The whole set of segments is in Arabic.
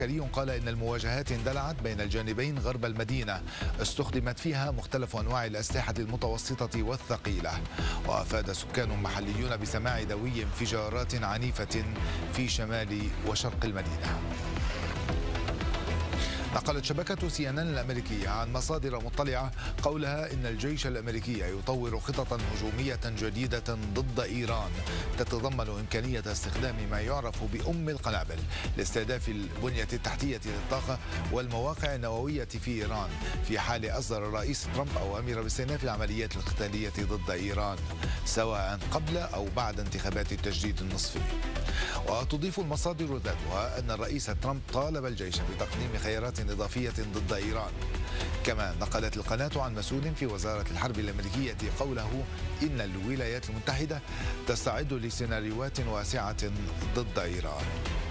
قال إن المواجهات اندلعت بين الجانبين غرب المدينة، استخدمت فيها مختلف أنواع الأسلحة المتوسطة والثقيلة. وأفاد سكان محليون بسماع دوي انفجارات عنيفة في شمال وشرق المدينة. نقلت شبكة CNN الأمريكية عن مصادر مطلعة قولها إن الجيش الأمريكي يطور خططا هجومية جديدة ضد إيران تتضمن إمكانية استخدام ما يعرف بأم القنابل لاستهداف البنية التحتية للطاقة والمواقع النووية في إيران، في حال أصدر الرئيس ترامب أوامر باستئناف العمليات القتالية ضد إيران سواء قبل أو بعد انتخابات التجديد النصفي. وتضيف المصادر ذاتها أن الرئيس ترامب طالب الجيش بتقديم خيارات إضافية ضد إيران. كما نقلت القناة عن مسؤول في وزارة الحرب الأمريكية قوله إن الولايات المتحدة تستعد لسيناريوهات واسعة ضد إيران.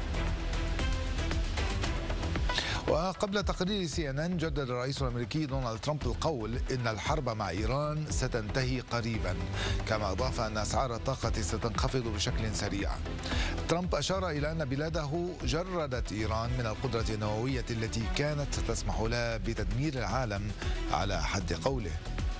وقبل تقرير CNN جدد الرئيس الأمريكي دونالد ترامب القول إن الحرب مع إيران ستنتهي قريبا، كما أضاف أن أسعار الطاقة ستنخفض بشكل سريع. ترامب أشار إلى أن بلاده جردت إيران من القدرة النووية التي كانت ستسمح لها بتدمير العالم على حد قوله.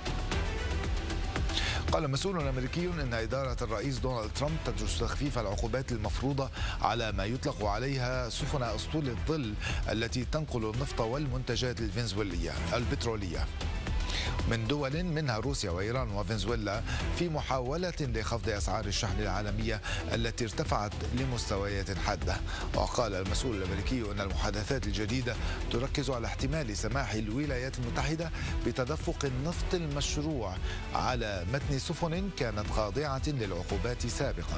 قال مسؤول أمريكي إن إدارة الرئيس دونالد ترامب تدرس تخفيف العقوبات المفروضة على ما يطلق عليها سفن أسطول الظل التي تنقل النفط والمنتجات الفنزويلية البترولية من دول منها روسيا وإيران وفنزويلا، في محاولة لخفض أسعار الشحن العالمية التي ارتفعت لمستويات حادة. وقال المسؤول الأمريكي أن المحادثات الجديدة تركز على احتمال سماح الولايات المتحدة بتدفق النفط المشروع على متن سفن كانت خاضعة للعقوبات سابقا.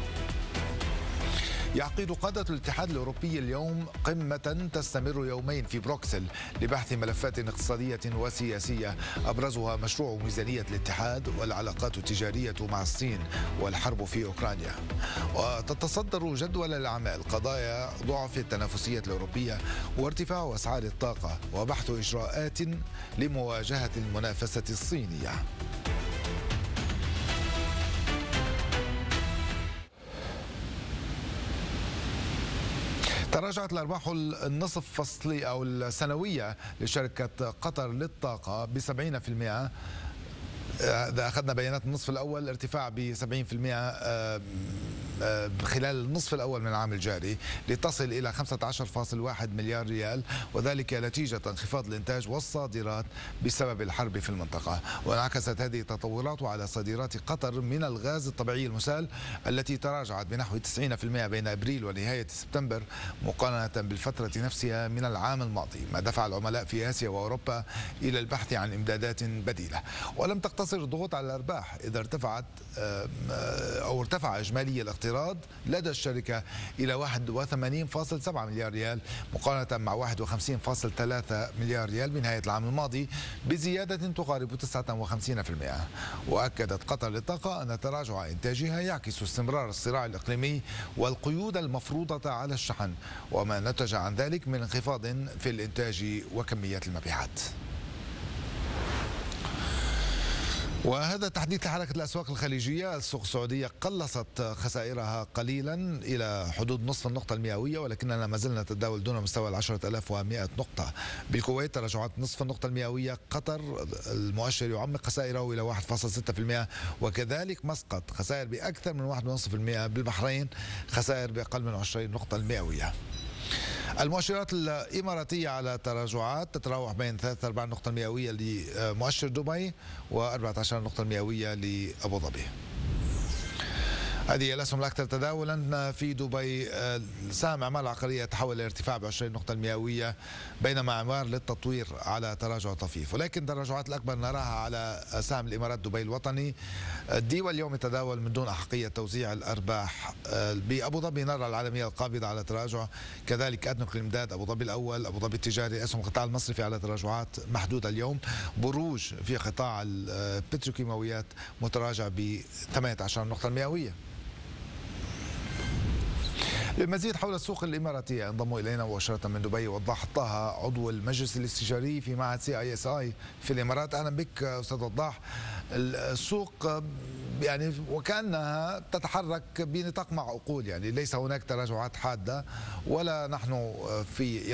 يعقد قادة الاتحاد الأوروبي اليوم قمة تستمر يومين في بروكسل لبحث ملفات اقتصادية وسياسية أبرزها مشروع ميزانية الاتحاد والعلاقات التجارية مع الصين والحرب في أوكرانيا. وتتصدر جدول الأعمال قضايا ضعف التنافسية الأوروبية وارتفاع أسعار الطاقة وبحث إجراءات لمواجهة المنافسة الصينية. تراجعت الأرباح النصف فصلي أو السنوية لشركة قطر للطاقة ب70%. إذا أخذنا بيانات النصف الأول ارتفاع ب70% خلال النصف الأول من العام الجاري لتصل إلى 15.1 مليار ريال، وذلك نتيجة انخفاض الإنتاج والصادرات بسبب الحرب في المنطقة. وانعكست هذه التطورات على صادرات قطر من الغاز الطبيعي المسال التي تراجعت بنحو 90% بين أبريل ونهاية سبتمبر مقارنة بالفترة نفسها من العام الماضي، ما دفع العملاء في آسيا وأوروبا إلى البحث عن إمدادات بديلة. ولم تقتصر الضغوط على الأرباح، إذا ارتفع إجمالي الاقتراض لدى الشركة إلى 81.7 مليار ريال مقارنة مع 51.3 مليار ريال بنهاية العام الماضي، بزيادة تقارب 59%. وأكدت قطر للطاقة أن تراجع إنتاجها يعكس استمرار الصراع الإقليمي والقيود المفروضة على الشحن، وما نتج عن ذلك من انخفاض في الإنتاج وكمية المبيعات. وهذا تحديث لحركة الأسواق الخليجية. السوق السعودية قلصت خسائرها قليلا إلى حدود نصف النقطة المئوية، ولكننا ما زلنا نتداول دون مستوى 10,100 نقطة. بالكويت تراجعت نصف النقطة المئوية. قطر المؤشر يعمق خسائره إلى 1.6%، وكذلك مسقط خسائر بأكثر من 1.5%. بالبحرين خسائر بأقل من 20 نقطة المئوية. المؤشرات الإماراتية على تراجعات تتراوح بين 3-4 نقطة مئوية لمؤشر دبي و14 نقطة مئوية لأبو ظبي. هذه الأسهم الأكثر تداولا في دبي. سهم أعمال عقارية يتحول إلى ارتفاع ب20 نقطة المئوية، بينما أعمال للتطوير على تراجع طفيف. ولكن التراجعات الأكبر نراها على سهم الإمارات دبي الوطني. الديوى اليوم يتداول من دون أحقية توزيع الأرباح. بأبو ظبي نرى العالمية القابضة على تراجع، كذلك أدنك الإمداد أبو ظبي الأول، أبو ظبي التجاري، أسهم القطاع المصرفي على تراجعات محدودة اليوم. بروج في قطاع البتروكيماويات متراجع ب18 نقطة مئوية. للمزيد حول السوق الإماراتية انضم إلينا مباشرة من دبي وضاح طه عضو المجلس الاستشاري في معهد CISI في الإمارات. أهلا بك أستاذ وضاح. السوق يعني وكأنها تتحرك بنطاق معقول، يعني ليس هناك تراجعات حادة ولا نحن في